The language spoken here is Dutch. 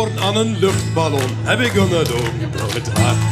antwoord aan een luchtballon heb ik een droom door het hart.